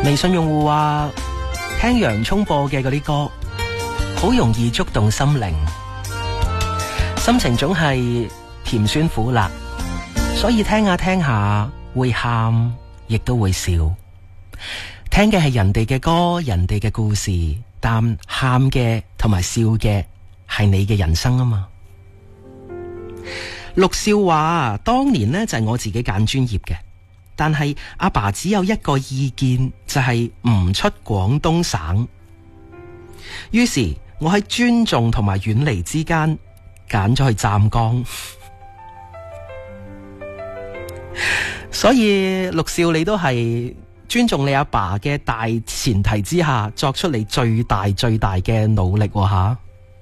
微信用戶話聽洋蔥播嘅嗰啲歌好容易觸動心靈，心情總係甜酸苦辣，所以聽下聽下會喊亦都會笑。聽嘅係人哋嘅歌，人哋嘅故事，但喊嘅同埋笑嘅係你嘅人生啊嘛。陸少話當年呢就係我自己揀專業嘅，但係阿爸只有一個意見，就係唔出廣東省。於是我喺尊重同埋遠離之間揀咗去湛江。所以陸少你都係尊重你阿爸嘅大前提之下作出你最大嘅努力吓。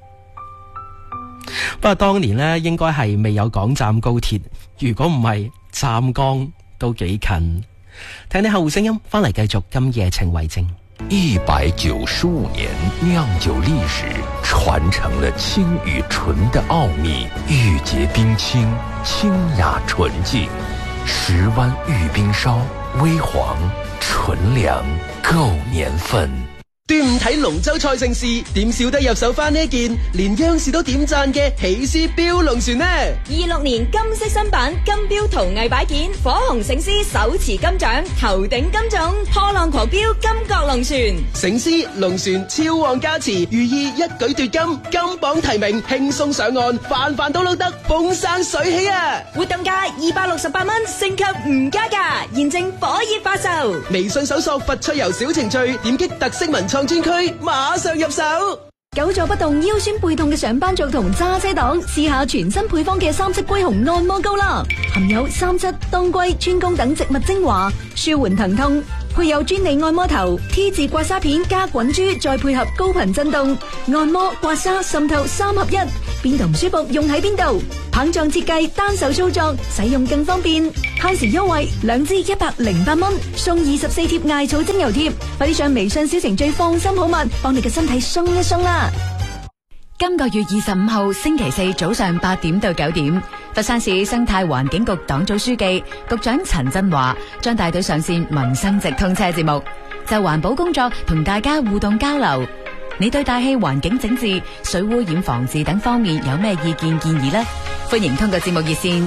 不過當年呢應該係未有廣湛高鐵，如果唔係湛江都幾近。聽聽客戶聲音，翻嚟繼續今夜情為證。 195年釀酒歷史，傳承了清與醇的奧秘，玉潔冰清，清雅純淨。10灣玉冰燒，微黃純良，夠年份。 端午睇龍舟賽盛事，點少得入手翻呢一件連央視都點讚嘅喜獅標龍船呢？26年金色新版金標陶藝擺件，火紅醒獅手持金獎，頭頂金種，破浪狂飆金角龍船。醒獅龍船超旺加持，寓意一舉奪金，金榜題名，輕鬆上岸，飯飯都撈得，風生水起啊！活動價268蚊，升級唔加價，現正火熱發售。微信搜索佛趣遊小程序，點擊特色文創專區，馬上入手。久坐不動腰酸背痛嘅上班族同揸車黨，試下全新配方嘅三七龜熊按摩膏啦，含有三七、當歸、川芎等植物精華，舒緩疼痛。配有專利按摩頭、T 字刮痧片加滾珠，再配合高頻震動按摩、刮痧、滲透3合1，邊度唔舒服用喺邊度。棒狀設計，單手操作，使用更方便。限時優惠，2支108蚊，送24貼艾草精油貼。快啲上微信小程序放心好物，幫你嘅身體鬆一鬆啦。 今個月25號星期四早上8點到9點，佛山市生態環境局黨組書記、局長陳振華將帶隊上線民生直通車節目，就環保工作同大家互動交流。你對大氣環境整治、水污染防治等方面有咩意見建議呢？歡迎通過節目熱線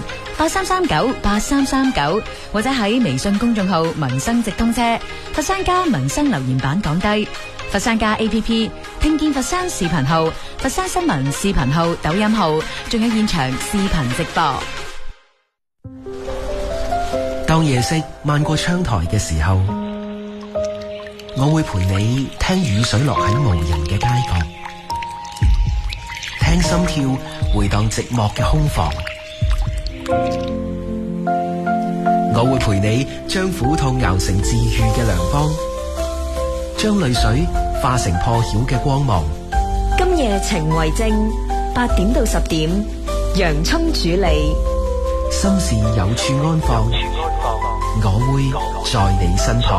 83398339，或者喺微信公眾號民生直通車、佛山家民生留言板講低。佛山家 APP、聽見佛山視頻號、佛山新聞視頻號、抖音號，仲有現場視頻直播。 當夜色漫過窗台嘅時候，我會陪你聽雨水落喺無人嘅街角，聽心跳回蕩寂寞嘅空房。我會陪你將苦痛熬成治愈嘅良方，將淚水化成破曉嘅光芒。 今夜情為證，8點到10點，洋蔥主理， 心事有處安放，我會在你身旁。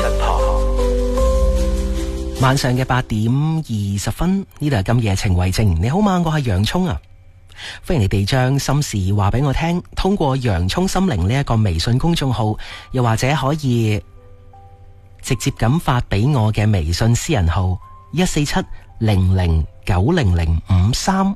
晚上嘅8點20分，呢度係今夜情為證。你好嘛，我係洋蔥啊，歡迎你哋將心事話俾我聽，通過洋蔥心靈呢一個微信公眾號，又或者可以直接咁發俾我嘅微信私人號14700900053。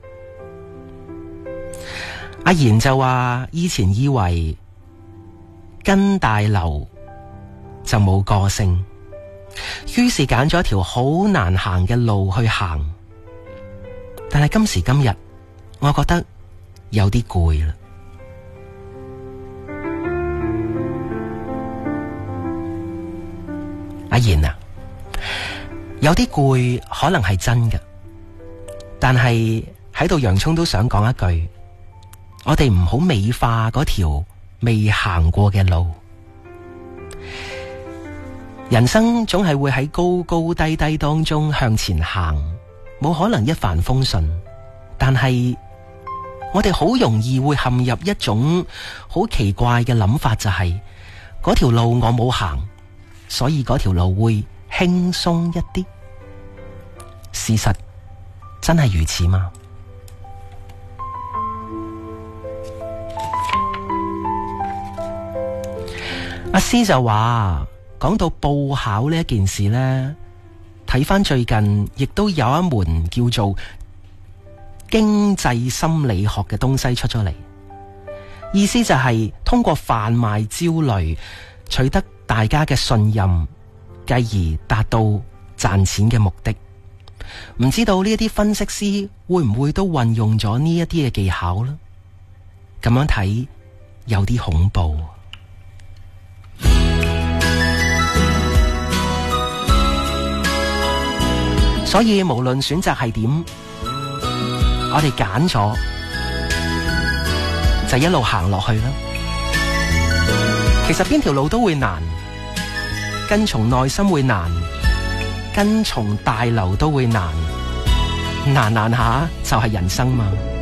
阿賢就話以前以為跟大流就冇個性，於是揀咗一條好難行嘅路去行，但係今時今日我覺得有啲攰啦。阿賢啊，有啲攰可能係真嘅，但係喺度洋蔥都想講一句，我哋唔好美化嗰條未行過嘅路。人生總係會喺高高低低當中向前行，冇可能一帆風順，但係我哋好容易會陷入一種好奇怪嘅諗法，就係嗰條路我冇行，所以嗰條路會輕鬆一啲。事實真係如此嗎？阿詩就話講到報考呢一件事呢，睇返最近亦都有一門叫做經濟心理學嘅東西出咗嚟，意思就係通過販賣焦慮取得大家嘅信任，繼而達到賺錢嘅目的。唔知道呢一啲分析師會唔會都運用咗呢一啲嘅技巧呢？咁樣睇有啲恐怖。所以無論選擇係點，我哋揀咗就一路行落去啦。其實邊條路都會難，跟從內心會難，跟從大流都會難，難下就係人生嘛。